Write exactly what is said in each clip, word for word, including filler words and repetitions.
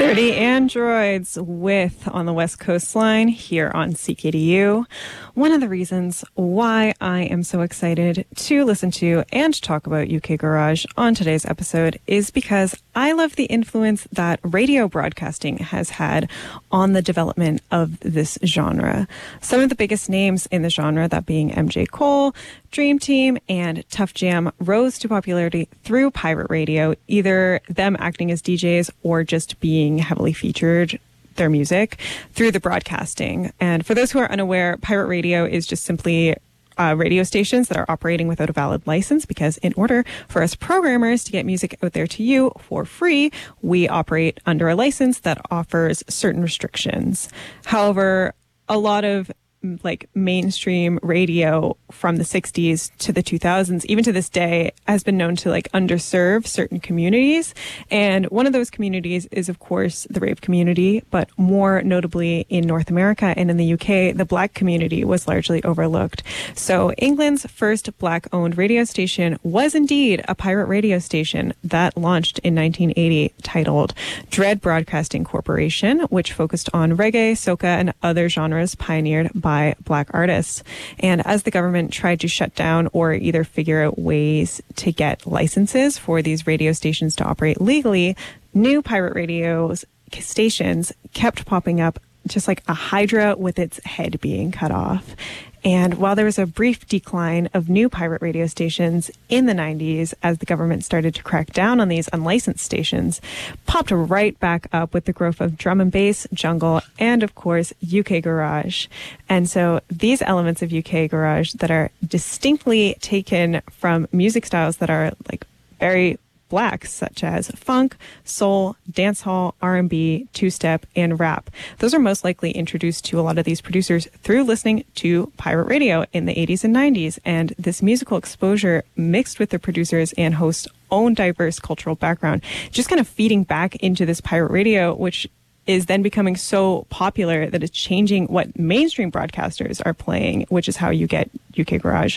Dirty Androids with On the West Coastline here on C K D U. One of the reasons why I am so excited to listen to and talk about U K Garage on today's episode is because I love the influence that radio broadcasting has had on the development of this genre. Some of the biggest names in the genre, that being M J Cole, Dream Team, and Tough Jam, rose to popularity through pirate radio, either them acting as D Js or just being heavily featured, their music, through the broadcasting. And for those who are unaware, pirate radio is just simply uh, radio stations that are operating without a valid license, because in order for us programmers to get music out there to you for free, we operate under a license that offers certain restrictions. However, a lot of like mainstream radio from the sixties to the two thousands, even to this day, has been known to like underserve certain communities. And one of those communities is, of course, the rave community, but more notably in North America and in the U K, the black community was largely overlooked. So England's first black-owned radio station was indeed a pirate radio station that launched in nineteen eighty, titled Dread Broadcasting Corporation, which focused on reggae, soca, and other genres pioneered by by black artists. And as the government tried to shut down or either figure out ways to get licenses for these radio stations to operate legally, new pirate radio stations kept popping up, just like a hydra with its head being cut off. And while there was a brief decline of new pirate radio stations in the nineties as the government started to crack down on these unlicensed stations, popped right back up with the growth of drum and bass, jungle, and of course, U K Garage. And so these elements of U K Garage that are distinctly taken from music styles that are like very black, such as funk, soul, dancehall, R and B, two-step, and rap. Those are most likely introduced to a lot of these producers through listening to pirate radio in the eighties and nineties. And this musical exposure mixed with the producers and hosts' own diverse cultural background, just kind of feeding back into this pirate radio, which is then becoming so popular that it's changing what mainstream broadcasters are playing, which is how you get U K Garage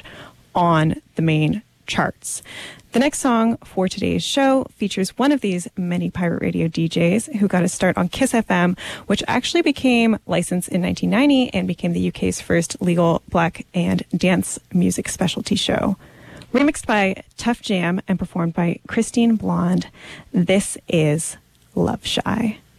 on the main charts. The next song for today's show features one of these many pirate radio D Js who got a start on Kiss F M, which actually became licensed in nineteen ninety and became the U K's first legal black and dance music specialty show. Remixed by Tough Jam and performed by Christine Blonde, this is Love Shy.